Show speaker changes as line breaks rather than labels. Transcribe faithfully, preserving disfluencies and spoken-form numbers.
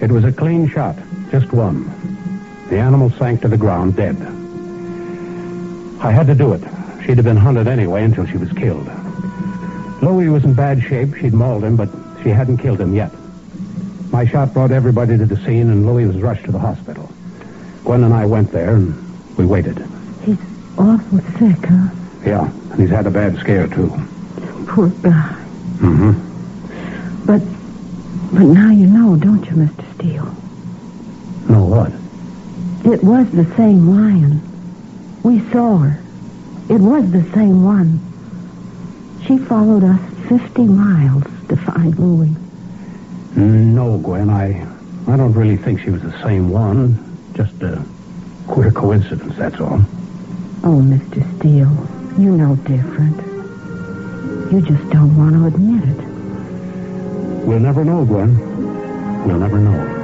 It was a clean shot, just one. The animal sank to the ground, dead. I had to do it. She'd have been hunted anyway until she was killed. Louis was in bad shape. She'd mauled him, but she hadn't killed him yet. My shot brought everybody to the scene, and Louis was rushed to the hospital. Gwen and I went there, and we waited.
He's awful sick, huh?
Yeah, and he's had a bad scare, too.
Poor guy.
Mm-hmm.
But, but now you know, don't you, Mister Steele?
Know what?
It was the same lion. We saw her. It was the same one. She followed us fifty miles to find Louis.
No, Gwen, I, I don't really think she was the same one. Just a queer coincidence, that's all.
Oh, Mister Steele, you know different. You just don't want to admit it.
We'll never know, Gwen. We'll never know.